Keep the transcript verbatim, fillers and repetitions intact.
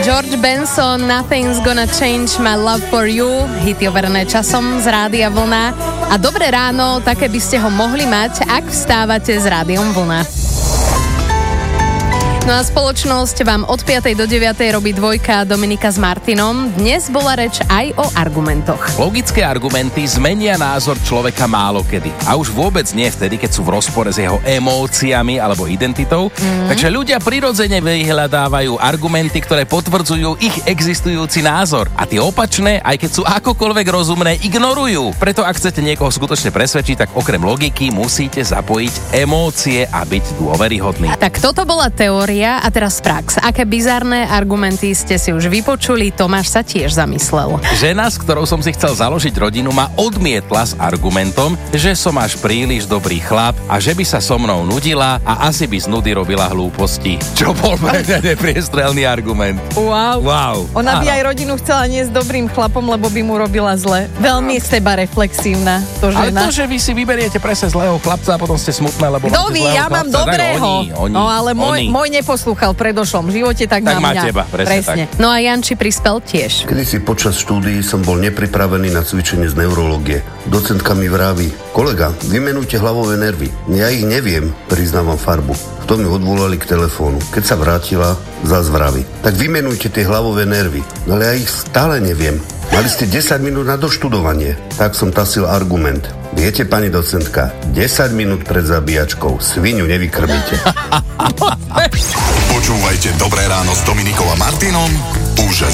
George Benson, Nothing's Gonna Change My Love For You, hity overené časom z Rádia Vlna. A dobré ráno, také by ste ho mohli mať, ak vstávate s Rádiom Vlna. No a spoločnosť vám od piatej do deviatej robí dvojka Dominika s Martinom. Dnes bola reč aj o argumentoch. Logické argumenty zmenia názor človeka málokedy. A už vôbec nie vtedy, keď sú v rozpore s jeho emóciami alebo identitou. Mm. Takže ľudia prirodzene vyhľadávajú argumenty, ktoré potvrdzujú ich existujúci názor. A tie opačné, aj keď sú akokoľvek rozumné, ignorujú. Preto ak chcete niekoho skutočne presvedčiť, tak okrem logiky musíte zapojiť emócie a byť dôveryhodný. Tak toto bola teória. A teraz prax. Aké bizarné argumenty ste si už vypočuli? Tomáš sa tiež zamyslel. Žena, s ktorou som si chcel založiť rodinu, ma odmietla s argumentom, že som až príliš dobrý chlap a že by sa so mnou nudila a asi by z nudy robila hlúposti. Čo bol pre mňa nepriestrelný argument. Wow. wow. Ona by Áno. aj rodinu chcela nie s dobrým chlapom, lebo by mu robila zle. Veľmi seba reflexívna to žena. Ale to, že vy si vyberiete presne zlého chlapca a potom ste smutné, lebo Kto máte vy? zlého Ja mám chlapca, dobrého. Oni, oni, no ale môj, oni. môj neposlúchal v predošlom živote, tak, Tak na má mňa. teba, presne, presne. Tak. No a Janči prispel tiež. Kedysi počas štúdií som bol nepripravený na cvičenie z neurológie. Docentka mi vraví: kolega, vymenujte hlavové nervy. Ja ich neviem, priznávam farbu. V tom mi odvolali k telefónu. Keď sa vrátila, zás vraví: tak vymenujte tie hlavové nervy. No ale ja ich stále neviem. Mali ste desať minút na doštudovanie. Tak som tasil argument. Viete, pani docentka, desať minút pred zabíjačkou svinu nevykrmíte. Počúvajte Dobré ráno s Dominikou a Martinom už